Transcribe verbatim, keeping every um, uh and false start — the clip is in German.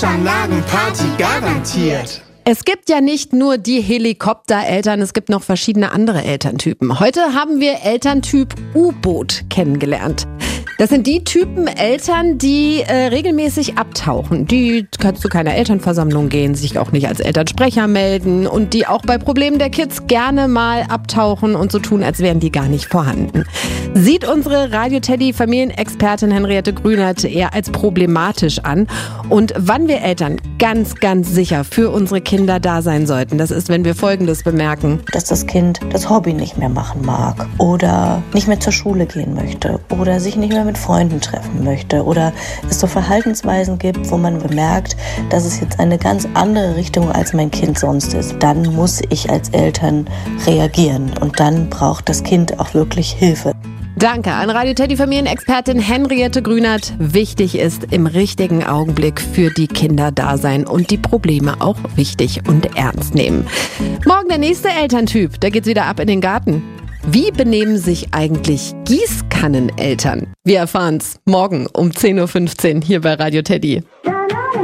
Party garantiert. Es gibt ja nicht nur die Helikoptereltern, es gibt noch verschiedene andere Elterntypen. Heute haben wir Elterntyp U-Boot kennengelernt. Das sind die Typen Eltern, die äh, regelmäßig abtauchen. Die kannst zu keiner Elternversammlung gehen, sich auch nicht als Elternsprecher melden und die auch bei Problemen der Kids gerne mal abtauchen und so tun, als wären die gar nicht vorhanden. Sieht unsere Radio-Teddy-Familienexpertin Henriette Grünert eher als problematisch an. Und wann wir Eltern ganz, ganz sicher für unsere Kinder da sein sollten, das ist, wenn wir Folgendes bemerken. Dass das Kind das Hobby nicht mehr machen mag oder nicht mehr zur Schule gehen möchte oder sich nicht mehr mit Freunden treffen möchte oder es so Verhaltensweisen gibt, wo man bemerkt, dass es jetzt eine ganz andere Richtung als mein Kind sonst ist. Dann muss ich als Eltern reagieren und dann braucht das Kind auch wirklich Hilfe. Danke an Radio-Teddy-Familienexpertin Henriette Grünert. Wichtig ist, im richtigen Augenblick für die Kinder da sein und die Probleme auch wichtig und ernst nehmen. Morgen der nächste Elterntyp, da geht's wieder ab in den Garten. Wie benehmen sich eigentlich Gießkanneneltern? Wir erfahren's morgen um zehn Uhr fünfzehn hier bei Radio Teddy.